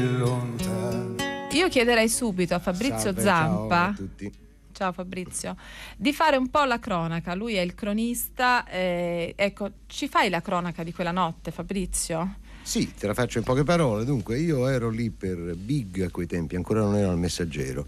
lontano. Io chiederei subito a Fabrizio Zampa, ciao a tutti. ciao Fabrizio, di fare un po' la cronaca. Lui è il cronista, ecco, ci fai la cronaca di quella notte, Fabrizio? Sì, te la faccio in poche parole. Dunque, io ero lì per Big a quei tempi, ancora non ero al Messaggero,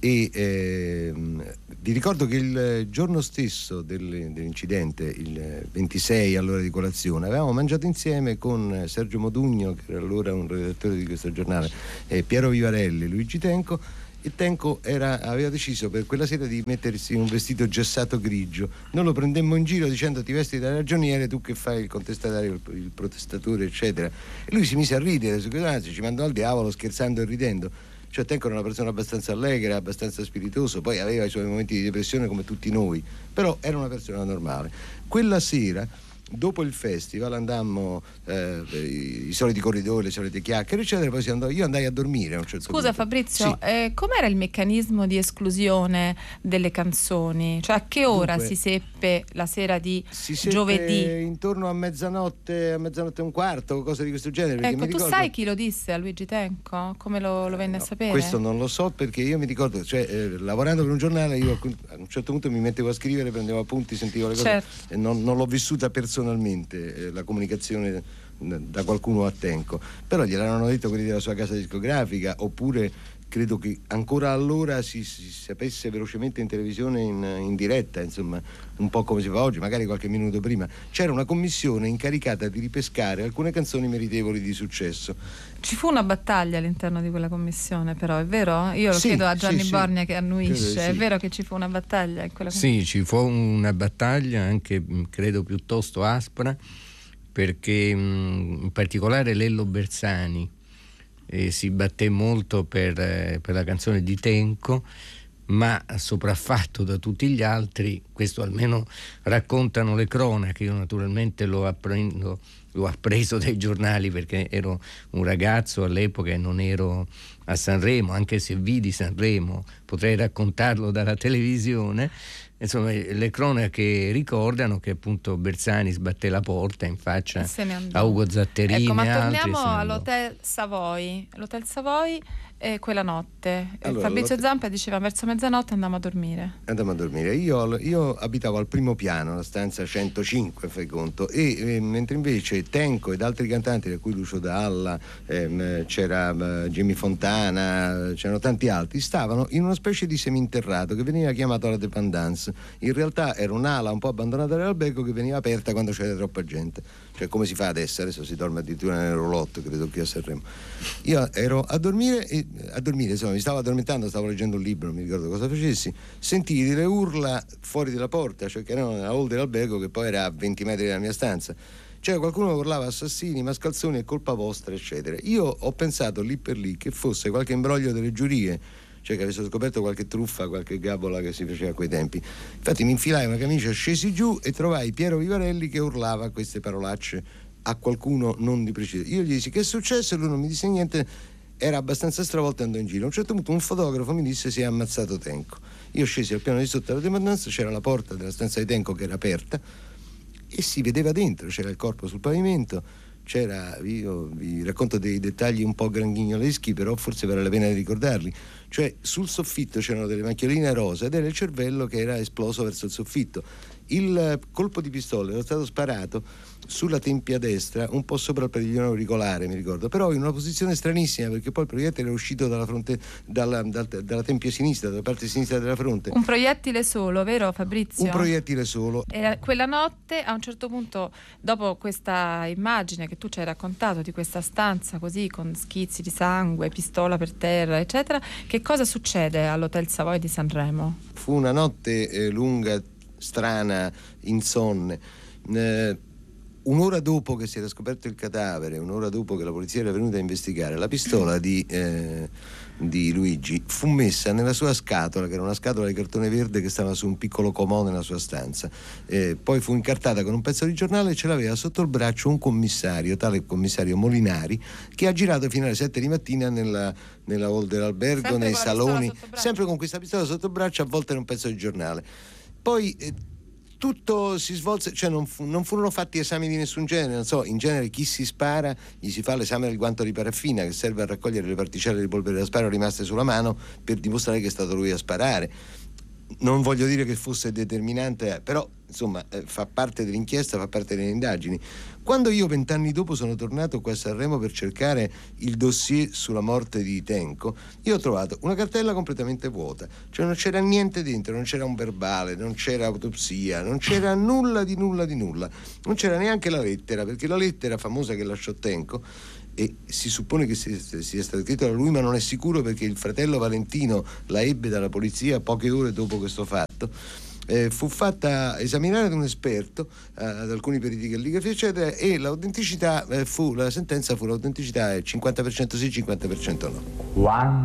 e vi ricordo che il giorno stesso dell'incidente, il 26 all'ora di colazione, avevamo mangiato insieme con Sergio Modugno, che era allora un redattore di questo giornale, Piero Vivarelli e Luigi Tenco. E Tenco aveva deciso per quella sera di mettersi un vestito gessato grigio. Noi lo prendemmo in giro dicendo: ti vesti da ragioniere, tu che fai il contestatario, il protestatore, eccetera. E lui si mise a ridere, anzi ci mandò al diavolo scherzando e ridendo. Cioè Tenco era una persona abbastanza allegra, abbastanza spiritoso, poi aveva i suoi momenti di depressione come tutti noi, però era una persona normale. Quella sera, dopo il festival, andammo i soliti corridoi, le solite chiacchiere, eccetera, poi io andai a dormire a un certo punto. Scusa Fabrizio, sì. Com'era il meccanismo di esclusione delle canzoni? Cioè a che ora Dunque, si seppe la sera di si seppe giovedì? intorno a mezzanotte e un quarto, cose di questo genere. Perché Ecco, mi tu ricordo... sai chi lo disse a Luigi Tenco? Come lo venne a sapere? Questo non lo so, perché io mi ricordo, lavorando per un giornale, io a un certo punto mi mettevo a scrivere, prendevo appunti, sentivo le cose, certo. E non l'ho vissuta personalmente, la comunicazione da qualcuno a Tenco, però gliel'hanno detto quelli della sua casa discografica, oppure credo che ancora allora si sapesse velocemente in televisione in diretta, insomma, un po' come si fa oggi, magari qualche minuto prima. C'era una commissione incaricata di ripescare alcune canzoni meritevoli di successo. Ci fu una battaglia all'interno di quella commissione, però, è vero? Io lo chiedo a Gianni Borgna che annuisce. È vero che ci fu una battaglia in quella commissione? Sì, ci fu una battaglia anche, credo, piuttosto aspra, perché in particolare Lello Bersani si batté molto per la canzone di Tenco, ma sopraffatto da tutti gli altri. Questo almeno raccontano le cronache. Io naturalmente l'ho appreso dai giornali, perché ero un ragazzo all'epoca e non ero a Sanremo, anche se vidi Sanremo, potrei raccontarlo dalla televisione. Insomma, le cronache ricordano che appunto Bersani sbatté la porta in faccia a Ugo Zatterini. Ecco, ma e altri, torniamo all'Hotel Savoy. L'Hotel Savoy quella notte. Allora, Fabrizio Zampa diceva verso mezzanotte andammo a dormire. Andammo a dormire. Io abitavo al primo piano, la stanza 105, fai conto, e mentre invece Tenco ed altri cantanti, da cui Lucio Dalla, c'era Jimmy Fontana, c'erano tanti altri, stavano in una specie di seminterrato che veniva chiamato la dépendance. In realtà era un'ala un po' abbandonata dall'albergo che veniva aperta quando c'era troppa gente, cioè come si fa adesso si dorme addirittura nel roulotte, credo, qui a Sanremo. Io ero a dormire, insomma, mi stavo addormentando, stavo leggendo un libro, non mi ricordo cosa facessi, sentii delle urla fuori dalla porta, cioè che erano nella hall dell'albergo, che poi era a 20 metri dalla mia stanza. Cioè qualcuno urlava assassini, mascalzoni, è colpa vostra, eccetera. Io ho pensato lì per lì che fosse qualche imbroglio delle giurie, cioè che avessero scoperto qualche truffa, qualche gabola che si faceva a quei tempi. Infatti mi infilai una camicia, scesi giù e trovai Piero Vivarelli che urlava queste parolacce a qualcuno non di preciso. Io gli dissi: che è successo? E lui non mi disse niente, era abbastanza stravolto e andò in giro. A un certo punto un fotografo mi disse: si è ammazzato Tenco. Io scesi al piano di sotto della dependenza, c'era la porta della stanza di Tenco che era aperta e si vedeva dentro, c'era il corpo sul pavimento. Io vi racconto dei dettagli un po' granghignoleschi, però forse vale la pena di ricordarli. Cioè sul soffitto c'erano delle macchioline rosa ed era il cervello che era esploso verso il soffitto. Il colpo di pistola era stato sparato sulla tempia destra, un po' sopra il padiglione auricolare, mi ricordo, però in una posizione stranissima, perché poi il proiettile era uscito dalla tempia sinistra, dalla parte sinistra della fronte. Un proiettile solo, vero Fabrizio? Un proiettile solo. Era quella notte, a un certo punto, dopo questa immagine che tu ci hai raccontato di questa stanza così con schizzi di sangue, pistola per terra, eccetera, che cosa succede all'Hotel Savoy di Sanremo? Fu una notte lunga, strana, insonne. Un'ora dopo che si era scoperto il cadavere, un'ora dopo che la polizia era venuta a investigare, la pistola di Luigi fu messa nella sua scatola, che era una scatola di cartone verde che stava su un piccolo comò nella sua stanza. Poi fu incartata con un pezzo di giornale e ce l'aveva sotto il braccio un commissario, tale commissario Molinari, che ha girato fino alle 7 di mattina nella hall dell'albergo, sempre nei saloni, sempre sempre con questa pistola sotto il braccio, avvolta in un pezzo di giornale. Poi tutto si svolse, cioè non furono fatti esami di nessun genere, non so, in genere chi si spara gli si fa l'esame del guanto di paraffina che serve a raccogliere le particelle di polvere da sparo rimaste sulla mano per dimostrare che è stato lui a sparare. Non voglio dire che fosse determinante, però insomma fa parte dell'inchiesta, fa parte delle indagini. Quando io 20 anni dopo sono tornato qua a Sanremo per cercare il dossier sulla morte di Tenco, io ho trovato una cartella completamente vuota, cioè non c'era niente dentro, non c'era un verbale, non c'era autopsia, non c'era nulla, non c'era neanche la lettera, perché la lettera famosa che lasciò Tenco, e si suppone che sia stato scritto da lui, ma non è sicuro perché il fratello Valentino la ebbe dalla polizia poche ore dopo questo fatto. Fu fatta esaminare da un esperto, ad alcuni periti calligrafi eccetera, e l'autenticità la sentenza fu l'autenticità è 50% sì, 50% no.